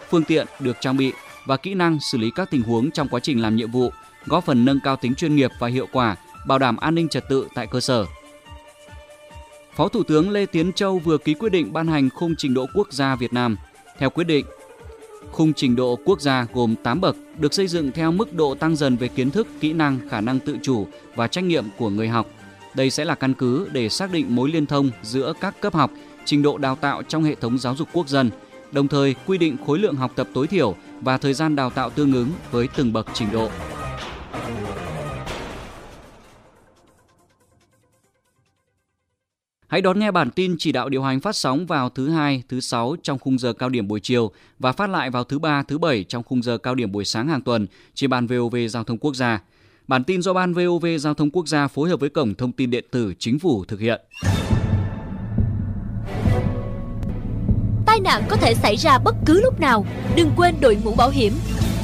phương tiện được trang bị và kỹ năng xử lý các tình huống trong quá trình làm nhiệm vụ, góp phần nâng cao tính chuyên nghiệp và hiệu quả, bảo đảm an ninh trật tự tại cơ sở. Phó Thủ tướng Lê Tiến Châu vừa ký quyết định ban hành khung trình độ quốc gia Việt Nam. Theo quyết định, khung trình độ quốc gia gồm 8 bậc, được xây dựng theo mức độ tăng dần về kiến thức, kỹ năng, khả năng tự chủ và trách nhiệm của người học. Đây sẽ là căn cứ để xác định mối liên thông giữa các cấp học, trình độ đào tạo trong hệ thống giáo dục quốc dân, đồng thời quy định khối lượng học tập tối thiểu và thời gian đào tạo tương ứng với từng bậc trình độ. Hãy đón nghe bản tin chỉ đạo điều hành phát sóng vào thứ Hai, thứ Sáu trong khung giờ cao điểm buổi chiều và phát lại vào thứ Ba, thứ Bảy trong khung giờ cao điểm buổi sáng hàng tuần trên Ban VOV Giao thông Quốc gia. Bản tin do Ban VOV Giao thông Quốc gia phối hợp với Cổng Thông tin Điện tử Chính phủ thực hiện. Tai nạn có thể xảy ra bất cứ lúc nào. Đừng quên đội mũ bảo hiểm.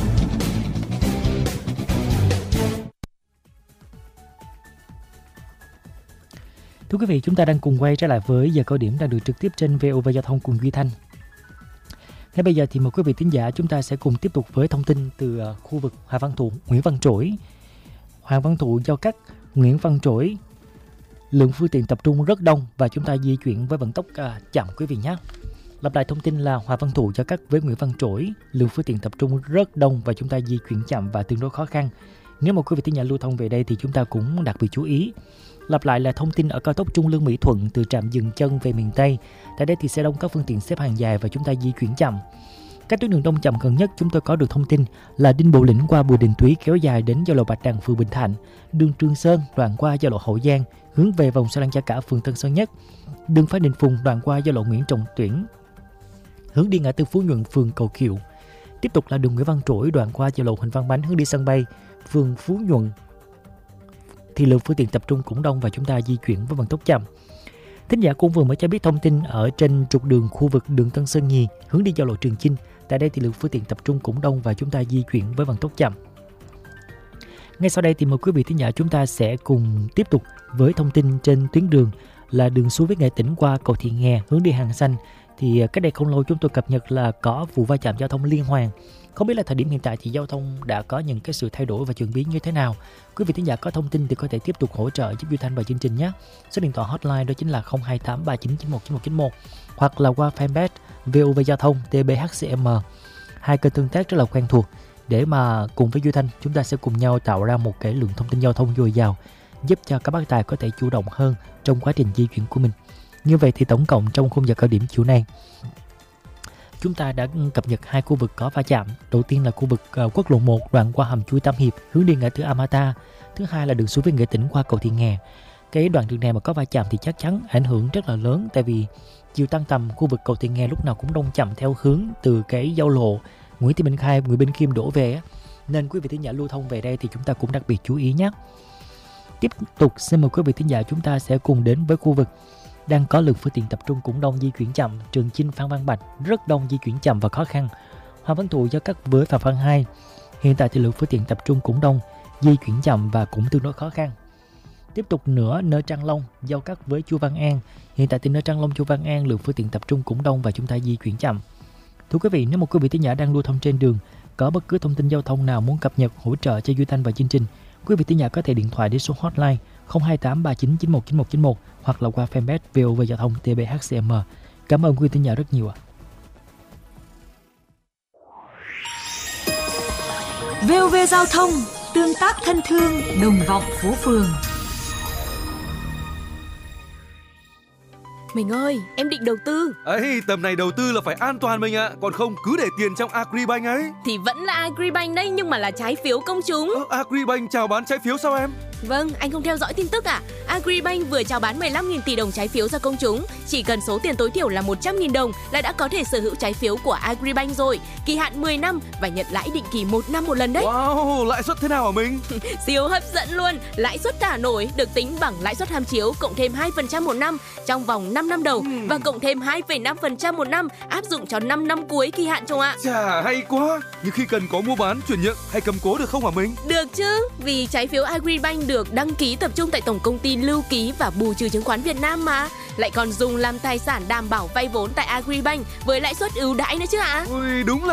Thưa quý vị, chúng ta đang cùng quay trở lại với giờ cao điểm đang được trực tiếp trên VOV Giao thông cùng Duy Thanh. Ngay bây giờ thì mời quý vị thính giả chúng ta sẽ cùng tiếp tục với thông tin từ khu vực Hoàng Văn Thụ, Nguyễn Văn Trỗi. Hoàng Văn Thụ giao cắt Nguyễn Văn Trỗi, lượng phương tiện tập trung rất đông và chúng ta di chuyển với vận tốc chậm quý vị nhé. Lặp lại thông tin là Hoàng Văn Thụ giao cắt với Nguyễn Văn Trỗi, lượng phương tiện tập trung rất đông và chúng ta di chuyển chậm và tương đối khó khăn. Nếu mà quý vị thính giả lưu thông về đây thì chúng ta cũng đặc biệt chú ý. Lặp lại là thông tin ở cao tốc Trung Lương Mỹ Thuận từ trạm dừng chân về miền Tây. Tại đây thì xe đông, các phương tiện xếp hàng dài và chúng ta di chuyển chậm. Các tuyến đường đông chậm gần nhất chúng tôi có được thông tin là Đinh Bộ Lĩnh qua Bùi Đình Thúy kéo dài đến giao lộ Bạch Đằng, phường Bình Thạnh, đường Trường Sơn đoạn qua giao lộ Hậu Giang hướng về vòng xoay Lăng Cha Cả, phường Tân Sơn Nhất, đường Phan Đình Phùng đoạn qua giao lộ Nguyễn Trọng Tuyển hướng đi ngã tư Phú Nhuận, phường Cầu Kiệu. Tiếp tục là đường Nguyễn Văn Trỗi đoạn qua giao lộ Huỳnh Văn Bánh hướng đi sân bay, phường Phú Nhuận. Thì lượng phương tiện tập trung cũng đông và chúng ta di chuyển với vận tốc chậm. Thính giả cũng vừa mới cho biết thông tin ở trên trục đường khu vực đường Tân Sơn Nhì hướng đi giao lộ Trường Chinh. Tại đây thì lượng phương tiện tập trung cũng đông và chúng ta di chuyển với vận tốc chậm. Ngay sau đây thì mời quý vị thính giả chúng ta sẽ cùng tiếp tục với thông tin trên tuyến đường là đường Xu Viết Nghệ Tĩnh qua cầu Thị Nghè hướng đi Hàng Xanh. Thì cách đây không lâu chúng tôi cập nhật là có vụ va chạm giao thông liên hoàn. Không biết là thời điểm hiện tại thì giao thông đã có những cái sự thay đổi và chuyển biến như thế nào. Quý vị thính giả có thông tin thì có thể tiếp tục hỗ trợ giúp Duy Thanh và chương trình nhé. Số điện thoại hotline đó chính là 02839919191 hoặc là qua fanpage VOV Giao thông TBHCM. Hai kênh tương tác rất là quen thuộc để mà cùng với Duy Thanh chúng ta sẽ cùng nhau tạo ra một cái lượng thông tin giao thông dồi dào, giúp cho các bác tài có thể chủ động hơn trong quá trình di chuyển của mình. Như vậy thì tổng cộng trong khung giờ cao điểm chiều nay chúng ta đã cập nhật hai khu vực có va chạm. Đầu tiên là khu vực quốc lộ 1 đoạn qua hầm chui Tam Hiệp hướng đi ngã tư Amata. Thứ hai là đường Xu Viết Nghệ Tĩnh qua cầu Thị Nghè. Cái đoạn đường này mà có va chạm thì chắc chắn ảnh hưởng rất là lớn, tại vì chiều tăng tầm khu vực cầu Thị Nghè lúc nào cũng đông chậm theo hướng từ cái giao lộ Nguyễn Thị Minh Khai, Nguyễn Bỉnh Khiêm đổ về, nên quý vị thính giả lưu thông về đây thì chúng ta cũng đặc biệt chú ý nhé. Tiếp tục xin mời quý vị thính giả chúng ta sẽ cùng đến với khu vực đang có lượng phương tiện tập trung cũng đông, di chuyển chậm. Trường Chinh, Phan Văn Bạch rất đông, di chuyển chậm và khó khăn. Hoàng Văn Thụ giao cắt với Phạm Văn Hai. Hiện tại thì lượng phương tiện tập trung cũng đông, di chuyển chậm và cũng tương đối khó khăn. Tiếp tục nữa, nơi Trang Long giao cắt với Chu Văn An. Hiện tại thì nơi Trang Long, Chu Văn An lượng phương tiện tập trung cũng đông và chúng ta di chuyển chậm. Thưa quý vị, nếu một quý vị thính giả đang lưu thông trên đường có bất cứ thông tin giao thông nào muốn cập nhật hỗ trợ cho Duy Thanh và chương trình, quý vị thính giả có thể điện thoại đến số hotline 02839919191 hoặc là qua fanpage VOV Giao thông TBHCM. Cảm ơn quý vị thính giả rất nhiều ạ. VOV Giao thông, tương tác thân thương, đồng vọng phố phường. Mình ơi, em định đầu tư. Ấy, tầm này đầu tư là phải an toàn mình ạ. Còn không cứ để tiền trong Agribank ấy. Thì vẫn là Agribank đấy, nhưng mà là trái phiếu công chúng. Agribank chào bán trái phiếu sao em? Vâng, anh không theo dõi tin tức à? Agribank vừa chào bán 15.000 tỷ đồng trái phiếu ra công chúng. Chỉ cần số tiền tối thiểu là 100.000 đồng là đã có thể sở hữu trái phiếu của Agribank rồi. Kỳ hạn 10 năm và nhận lãi định kỳ 1 năm một lần đấy. Wow, lãi suất thế nào hả mình? Siêu hấp dẫn luôn. Lãi suất thả nổi được tính bằng lãi suất tham chiếu cộng thêm 2% một năm trong vòng 5 năm đầu và cộng thêm 2,5% một năm áp dụng cho 5 năm cuối kỳ hạn chồng ạ. Chà, hay quá. Nhưng khi cần có mua bán, chuyển nhượng hay cầm cố được không hả mình? Được chứ, vì trái phiếu Agribank được đăng ký tập trung tại Tổng công ty Lưu ký và Bù trừ chứng khoán Việt Nam mà. Lại còn dùng làm tài sản đảm bảo vay vốn tại Agribank với lãi suất ưu đãi nữa chứ ạ. Ui, đúng là